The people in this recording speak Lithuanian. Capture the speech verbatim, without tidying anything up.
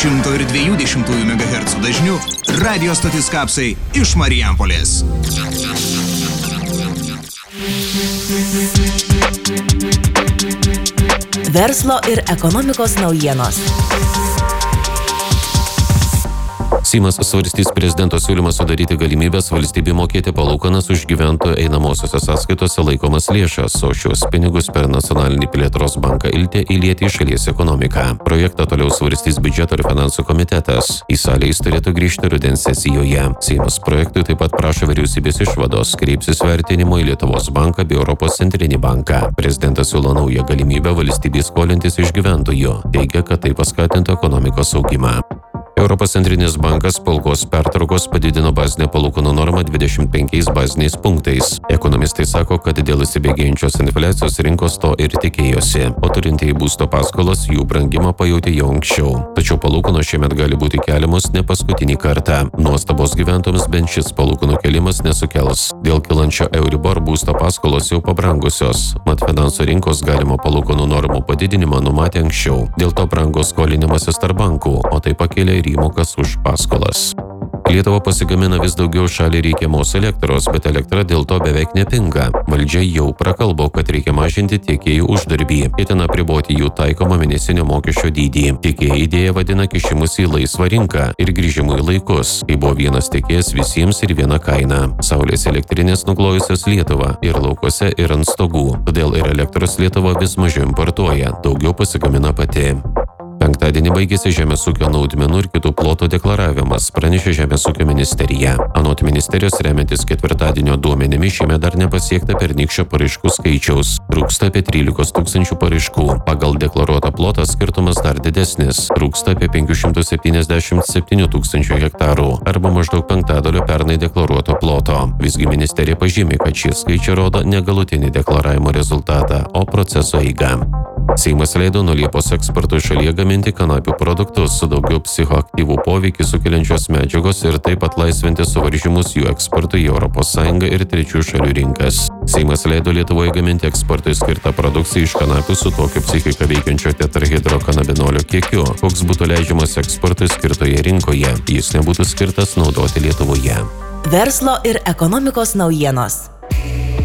šimto ir dviejų dešimtųjų megahercų dažniu radio stotis Kapsai iš Marijampolės. Verslo ir ekonomikos naujienos. Seimas svarstys prezidento siūlymą sudaryti galimybės valstybei mokėti palūkanas už gyventojų einamosiose sąskaitose laikomas lėšas, o šios pinigus per nacionalinį plėtros banką Iltė įlieti į šalies ekonomiką. Projektą toliau svarstys biudžeto ir finansų komitetas. Į salę jis turėtų grįžti rudens sesijoje. Seimas projektui taip pat prašo vyriausybės išvados, kreipsis vertinimo į Lietuvos banką bei Europos centrinį banką. Prezidentas siūlo naują galimybę valstybei skolintis iš gyventojų. Teigia, kad tai paskatintų ekonomikos augimą. Europos centrinis bankas po ilgos pertraukos padidino bazinę palūkanų normą dvidešimt penkiais baziniais punktais. Ekonomistai sako, kad dėl įsibėgėjančios infliacijos rinkos to ir tikėjosi, o turintieji būsto paskolas jų brangimą pajautė jau anksčiau. Tačiau palūkanos šiemet gali būti keliamos ne paskutinį kartą. Nuostabos gyventojams bent šis palūkanų kėlimas nesukels. Dėl kilančio Euribor būsto paskolos jau pabrangusios, mat finansų rinkos galimo palūkanų normų padidinimą numatė anksčiau. Dėl to brango skolinimasis tarp bankų, o tai pakėlė ir įmokas už paskolas. Lietuva pasigamina vis daugiau šaliai reikiamos elektros, bet elektra dėl to beveik nepinga. Valdžia jau prakalbo, kad reikia mažinti tiekėjų uždarbį, ketina apriboti jų taikomą mėnesinio mokesčio dydį. Tiekėjai idėją vadina kišimus į laisvą rinką ir grįžimų į laikus, kai buvo vienas tiekėjas visiems ir viena kaina. Saulės elektrinės nuklojusios Lietuvą ir laukuose ir ant stogų, todėl ir elektros Lietuva vis mažiau importuoja, daugiau pasigamina pati. Penktadienį baigėsi žemės ūkio naudmenų ir kitų plotų deklaravimas, pranešė Žemės ūkio ministerija. Anot ministerijos remiantis ketvirtadienio duomenimis šiemet dar nepasiekta pernykščio paraiškų skaičiaus. Trūksta apie trylikos tūkstančių paraiškų. Pagal deklaruotą plotą skirtumas dar didesnis. Trūksta apie penki šimtai septyniasdešimt septyni tūkstančių hektarų, arba maždaug penktadalio pernai deklaruoto ploto. Visgi ministerija pažymi, kad šie skaičiai rodo ne galutinį deklaravimo rezultatą, o proceso eigą. Seimas leido nuo Liepos eksportui šalyje gaminti kanapių produktus su daugiau psichoaktyvų poveikį sukeliančios medžiagos ir taip pat laisvinti suvaržymus jų eksportui į Europos Sąjungą ir trečių šalių rinkas. Seimas leido Lietuvoje gaminti eksportui skirtą produkciją iš kanapių su tokiu psichiką veikiančio tetrahidrokanabinolio kiekiu, koks būtų leidžiamas eksportui skirtoje rinkoje, jis nebūtų skirtas naudoti Lietuvoje. Verslo ir ekonomikos naujienos.